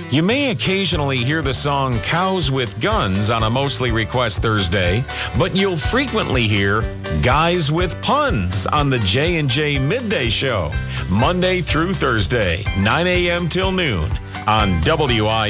You may occasionally hear the song Cows with Guns on a Mostly Request Thursday, but you'll frequently hear Guys with Puns on the J&J Midday Show, Monday through Thursday, 9 a.m. till noon on WI.